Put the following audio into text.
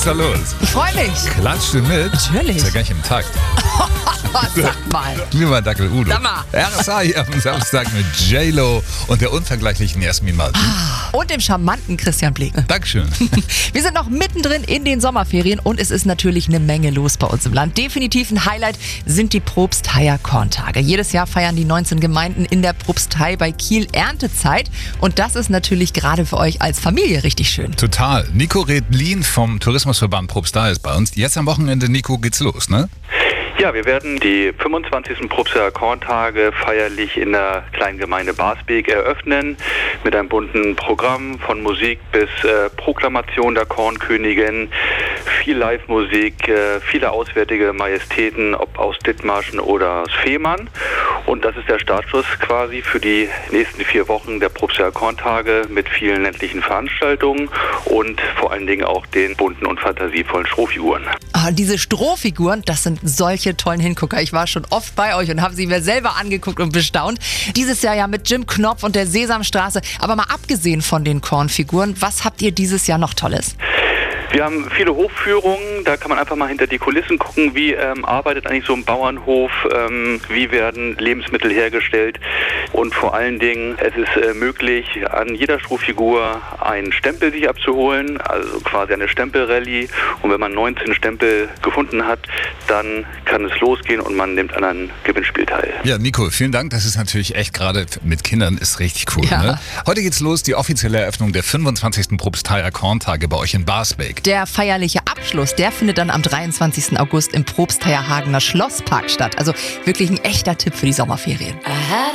da los? Ich freue mich. Klatscht du mit? Natürlich. Ist ja gar nicht im Takt. Sag mal. Lieber Dackel Udo. Sag mal. RSA hier am Samstag mit J-Lo und der unvergleichlichen Jasmin Martin. Und dem charmanten Christian Bleek. Dankeschön. Wir sind noch mittendrin in den Sommerferien und es ist natürlich eine Menge los bei uns im Land. Definitiv ein Highlight sind die Propstheier Korntage. Jedes Jahr feiern die 19 Gemeinden in der Propstei bei Kiel Erntezeit und das ist natürlich gerade für euch als Familie richtig schön. Total. Nico Redlin vom Tourismusverband Propstei ist bei uns. Jetzt am Wochenende, Nico, geht's los, ne? Ja, wir werden die 25. Propsteier Korntage feierlich in der kleinen Gemeinde Basbeek eröffnen mit einem bunten Programm von Musik bis Proklamation der Kornkönigin, viel Live-Musik, viele auswärtige Majestäten, ob aus Dithmarschen oder aus Fehmarn. Und das ist der Startschuss quasi für die nächsten 4 Wochen der Propsteier Korntage mit vielen ländlichen Veranstaltungen und vor allen Dingen auch den bunten und fantasievollen Strohfiguren. Diese Strohfiguren, das sind solche tollen Hingucker. Ich war schon oft bei euch und habe sie mir selber angeguckt und bestaunt. Dieses Jahr ja mit Jim Knopf und der Sesamstraße. Aber mal abgesehen von den Kornfiguren, was habt ihr dieses Jahr noch Tolles? Wir haben viele Hofführungen, da kann man einfach mal hinter die Kulissen gucken, wie arbeitet eigentlich so ein Bauernhof, wie werden Lebensmittel hergestellt und vor allen Dingen, es ist möglich, an jeder Strohfigur einen Stempel sich abzuholen, also quasi eine Stempelrallye und wenn man 19 Stempel gefunden hat, dann kann es losgehen und man nimmt an einem Gewinnspiel teil. Ja, Nico, vielen Dank. Das ist natürlich echt gerade mit Kindern ist richtig cool. Ja. Ne? Heute geht's los, die offizielle Eröffnung der 25. Propsteier Korntage bei euch in Basbeek. Der feierliche Abschluss, der findet dann am 23. August im Propsteier Hagener Schlosspark statt. Also wirklich ein echter Tipp für die Sommerferien.